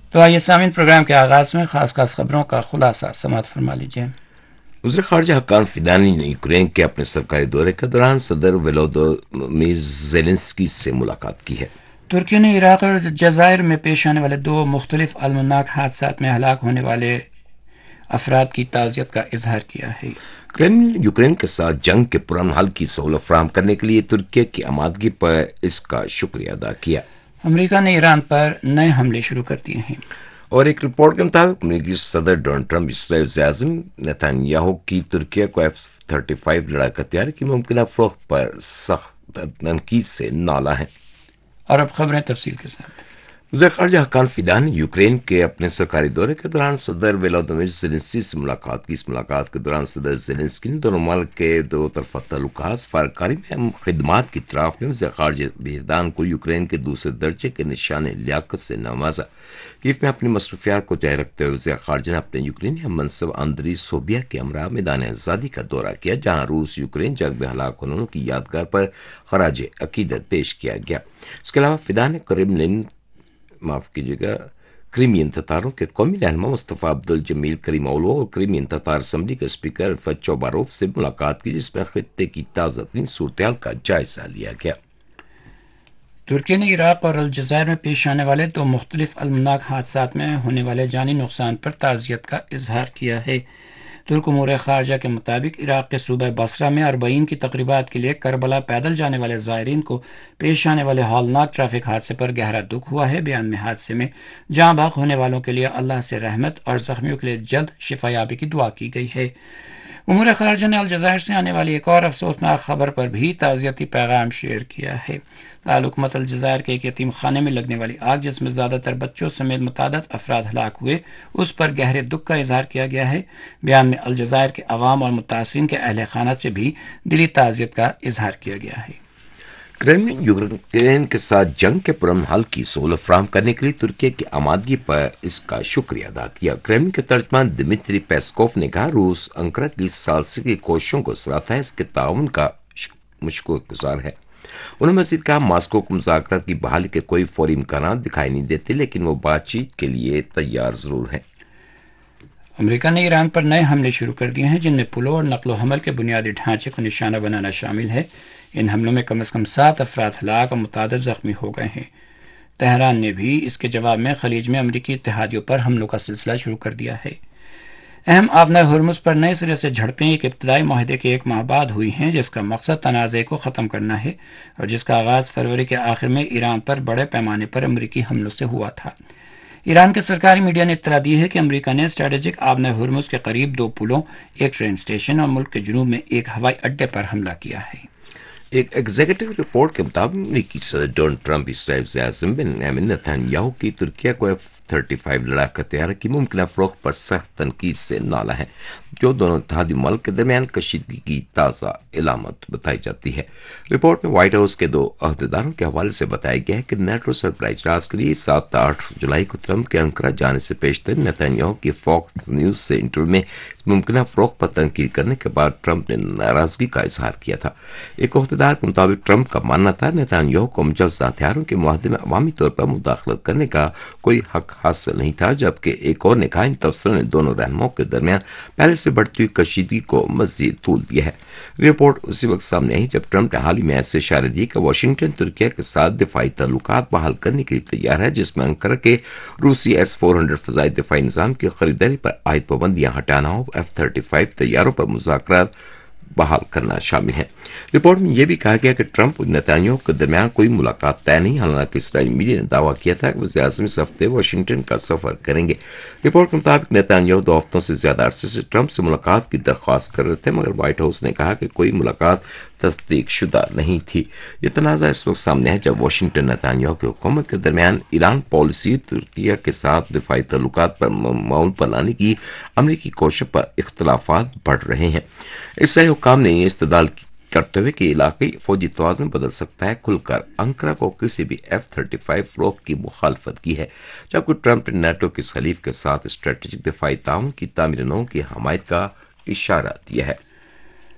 تو آئیے سامعین، پروگرام کے آغاز میں خاص خبروں کا خلاصہ سماعت فرما لیجیے۔ وزیر خارجہ حقان فیدانی نے یوکرین کے اپنے سرکاری دورے کے دوران صدر ولودیمیر زیلنسکی سے ملاقات کی ہے۔ ترکی نے عراق اور جزائر میں پیش آنے والے 2 مختلف المناک حادثات میں ہلاک ہونے والے افراد کی تعزیت کا اظہار کیا ہے۔ کرملن یوکرین کے ساتھ جنگ کے پرامن حل کی سہولت فراہم کرنے کے لیے ترکی کی آمادگی پر اس کا شکریہ ادا کیا۔ امریکہ نے ایران پر نئے حملے شروع کر دیے ہیں۔ اور ایک رپورٹ کے مطابق امریکی صدر ڈونلڈ ٹرمپ اسرائیل وزیر اعظم نیتن کی ترکی کو F-35 لڑاکا طیارے کی ممکنہ فروخت پر سخت تنقید سے نالا ہیں۔ اور اب خبریں تفصیل کے ساتھ۔ وزیر خارجہ حقان فیدانی نے یوکرین کے اپنے سرکاری دورے کے دوران صدر ولودیمیر زیلنسکی سے ملاقات کی۔ اس ملاقات کے دوران صدر زیلنسکی نے دونوں ملک کے 2 طرفہ تعلقات، سفارتکاری میں اہم خدمات کی اطراف میں وزیر خارجہ فیدانی کو یوکرین کے دوسرے درجے کے نشان لیاقت سے نوازا۔ کیف میں اپنی مصروفیات کو جاری رکھتے ہوئے وزیر خارجہ نے اپنے یوکرینی ہم منصب اندری سوبیا کے ہمراہ میدان آزادی کا دورہ کیا، جہاں روس یوکرین جنگ میں ہلاک ہونے کی یادگار پر خراج عقیدت پیش کیا گیا۔ اس کے علاوہ فیدانی نے کریمین تتاروں کے قومی رہنما مصطفیٰ عبدالجمیل کریمولو اور کریمین تتار اسمبلی کے اسپیکر رفعت چوباروف سے ملاقات کی، جس میں خطے کی تازہ ترین صورتحال کا جائزہ لیا گیا۔ ترکی نے عراق اور الجزائر میں پیش آنے والے 2 مختلف المناک حادثات میں ہونے والے جانی نقصان پر تعزیت کا اظہار کیا ہے۔ ترک امور خارجہ کے مطابق عراق کے صوبہ بصرہ میں 40 کی تقریبات کے لیے کربلا پیدل جانے والے زائرین کو پیش آنے والے ہولناک ٹریفک حادثے پر گہرا دکھ ہوا ہے۔ بیان میں حادثے میں جاں بحق ہونے والوں کے لیے اللہ سے رحمت اور زخمیوں کے لیے جلد شفا یابی کی دعا کی گئی ہے۔ امور خارجہ نے الجزائر سے آنے والی ایک اور افسوسناک خبر پر بھی تعزیتی پیغام شیئر کیا ہے۔ تعلق الجزائر کے ایک یتیم خانے میں لگنے والی آگ، جس میں زیادہ تر بچوں سمیت متعدد افراد ہلاک ہوئے، اس پر گہرے دکھ کا اظہار کیا گیا ہے۔ بیان میں الجزائر کے عوام اور متاثرین کے اہل خانہ سے بھی دلی تعزیت کا اظہار کیا گیا ہے۔ کرملن یوکرین کے ساتھ جنگ کے پرامن حل کی سہولت فراہم کرنے کے لیے ترکی کی آمادگی پر اس کا شکریہ ادا کیا۔ کرملن کے ترجمان دمیتری پیسکوف نے کہا، روس انقرہ کی ثالثی کی کوششوں کو سراہتا ہے، اس کے تعاون کا مشکور گزار ہے۔ انہوں نے مزید کہا، ماسکو کو مذاکرات کی بحالی کے کوئی فوری امکانات دکھائی نہیں دیتے، لیکن وہ بات چیت کے لیے تیار ضرور ہیں۔ امریکہ نے ایران پر نئے حملے شروع کر دیے ہیں، جن میں پلوں اور نقل و حمل کے بنیادی ڈھانچے کو نشانہ بنانا شامل ہے۔ ان حملوں میں کم از کم 7 افراد ہلاک اور متعدد زخمی ہو گئے ہیں۔ تہران نے بھی اس کے جواب میں خلیج میں امریکی اتحادیوں پر حملوں کا سلسلہ شروع کر دیا ہے۔ اہم آبنۂ ہرمز پر نئے سرے سے جھڑپیں ایک ابتدائی معاہدے کے 1 ماہ بعد ہوئی ہیں، جس کا مقصد تنازع کو ختم کرنا ہے اور جس کا آغاز فروری کے آخر میں ایران پر بڑے پیمانے پر امریکی حملوں سے ہوا تھا۔ ایران کے سرکاری میڈیا نے اطلاع دی ہے کہ امریکہ نے اسٹریٹجک آبنۂ ہرمز کے قریب 2 پلوں، ایک ٹرین اسٹیشن اور ملک کے جنوب میں ایک ہوائی اڈے پر حملہ کیا ہے۔ ایک ایگزیکٹو رپورٹ کے مطابق امریکی صدر ڈونلڈ ٹرمپ اسرائیل وزیر اعظم بنیامین نیتن کی ترکی کو F-35 لڑاکا طیارے کی ممکنہ فروخت پر سخت تنقید سے نالا ہے، جو دونوں اتحادی ملک کے درمیان کشیدگی کی تازہ علامت بتائی جاتی ہے۔ رپورٹ میں وائٹ ہاؤس کے 2 عہدیداروں کے حوالے سے بتایا گیا ہے کہ نیٹو سربراہ اجلاس کے لیے 7-8 جولائی کو ٹرمپ کے انقرہ جانے سے پیشتر نیتن کی فاکس نیوز سے انٹرویو میں ممکنہ فروخت پر تنقید کرنے کے بعد ٹرمپ نے ناراضگی کا اظہار کیا تھا۔ ایک عہدیدار کے مطابق ٹرمپ کا ماننا تھا، نیتن کو مجوزہ ہتھیاروں کے معاہدے میں عوامی طور پر مداخلت کرنے کا کوئی حق حاصل نہیں تھا، جبکہ ایک اور نے کہا، ان تبصروں نے دونوں رہنماؤں کے درمیان پہلے سے بڑھتی ہوئی کشیدگی کو مزید طول دیا ہے۔ رپورٹ اسی وقت سامنے آئی جب ٹرمپ نے حال ہی میں ایسے اشارے دیے کہ واشنگٹن ترکی کے ساتھ دفاعی تعلقات بحال کرنے کے لیے تیار ہے، جس میں انقرہ کے روسی S-400 فضائی دفاعی نظام کی خریداری پر عائد پابندیاں ہٹانا ہو، F-35 طیاروں پر مذاکرات بحال کرنا شامل ہے۔ رپورٹ میں یہ بھی کہا گیا کہ ٹرمپ اور نیتن کے درمیان کوئی ملاقات طے نہیں، حالانکہ اسرائیلی میڈیا نے دعویٰ کیا تھا کہ وزیر اعظم اس ہفتے واشنگٹن کا سفر کریں گے۔ رپورٹ کے مطابق نیتن 2 ہفتوں سے زیادہ عرصے سے ٹرمپ سے ملاقات کی درخواست کر رہے تھے، مگر وائٹ ہاؤس نے کہا کہ کوئی ملاقات تصدیق شدہ نہیں تھی۔ یہ تنازع اس وقت سامنے ہے جب واشنگٹن نیتن کی حکومت کے درمیان ایران پالیسی، ترکی کے ساتھ دفاعی تعلقات پر معمول پر لانے کی امریکی کوشش پر اختلافات بڑھ رہے ہیں۔ اسرائیلی حکام نے یہ استدلال کرتے ہوئے کہ علاقائی فوجی توازن بدل سکتا ہے، کھل کر انقرہ کو کسی بھی F-35 فروخت کی مخالفت کی ہے، جبکہ ٹرمپ نے نیٹو کے حلیف کے ساتھ اسٹریٹجک دفاعی تعاون کی تعمیر نو کی حمایت کا اشارہ دیا ہے۔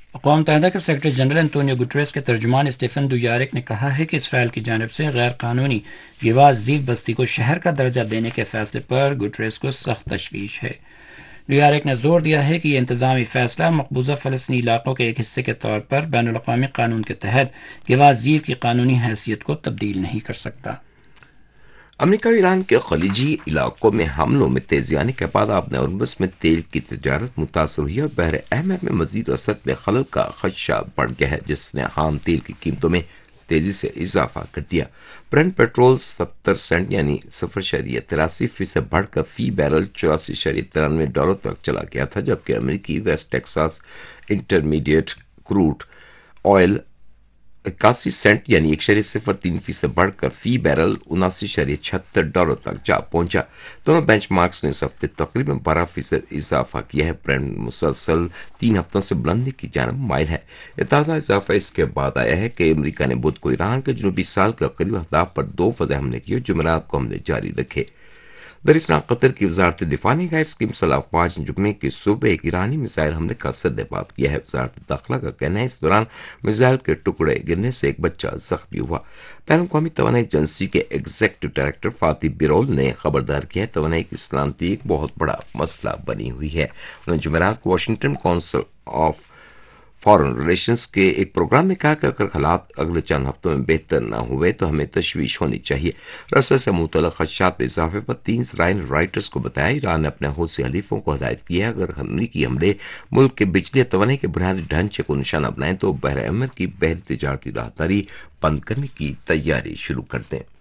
اقوام متحدہ کے سیکرٹری جنرل انطونیو گٹریس کے ترجمان اسٹیفن دوجارک نے کہا ہے کہ اسرائیل کی جانب سے غیر قانونی گیواز زیو بستی کو شہر کا درجہ دینے کے فیصلے پر گٹریس کو سخت تشویش ہے۔ دوجارک نے زور دیا ہے کہ یہ انتظامی فیصلہ مقبوضہ فلسطینی علاقوں کے ایک حصے کے طور پر بین الاقوامی قانون کے تحت گیواز زیو کی قانونی حیثیت کو تبدیل نہیں کر سکتا۔ امریکہ اور ایران کے خلیجی علاقوں میں حملوں میں تیزی آنے کے بعد اب ہارمز میں تیل کی تجارت متاثر ہوئی اور بحر احمر میں مزید وسعت میں خلل کا خدشہ بڑھ گیا ہے، جس نے خام تیل کی قیمتوں میں تیزی سے اضافہ کر دیا۔ برنٹ پیٹرول 70 سینٹ یعنی 0.83% بڑھ کر فی بیرل $84.93 تک چلا گیا تھا، جبکہ امریکی waste Texas intermediate crude oil 81 Saint یعنی 1.03% بڑھ کر فی بیرل $79.76 تک جا پہنچا۔ دونوں بینچ مارکس نے اس ہفتے تقریباً 12% اضافہ کیا ہے۔ برنٹ مسلسل 3 ہفتوں سے بلندی کی جانب مائل ہے۔ یہ تازہ اضافہ اس کے بعد آیا ہے کہ امریکہ نے بدھ کو ایران کے جنوبی ساحل کے قریب اہداف پر 2 فضائی حملے کیے، جمعرات کو حملے جاری رکھے۔ دراصل قطر کی وزارت دفاع نے غیر مسلح افواج نے جمعے کے صبح ایک ایرانی میزائل حملے کا سدباب کیا ہے۔ وزارت داخلہ کا کہنا ہے اس دوران میزائل کے ٹکڑے گرنے سے ایک بچہ زخمی ہوا۔ بین الاقوامی توانائی ایجنسی کے ایگزیکٹو ڈائریکٹر فاتح بیرول نے خبردار کیا ہے توانائی کی سلامتی ایک بہت بڑا مسئلہ بنی ہوئی ہے۔ انہوں نے جمعرات کو Washington council of foreign relations کے ایک پروگرام میں کہا کہ اگر حالات اگلے چند ہفتوں میں بہتر نہ ہوئے تو ہمیں تشویش ہونی چاہیے۔ رسل سے متعلق خدشات میں اضافے پر 3 ذرائع نے رائٹرز کو بتایا ایران نے اپنے حوثی حلیفوں کو ہدایت کی ہے اگر امریکی حملے ملک کے بجلی توانائی کے بنیادی ڈھانچے کو نشانہ بنائیں تو بحر احمر کی بحری تجارتی راہداری بند کرنے کی تیاری شروع کر دیں۔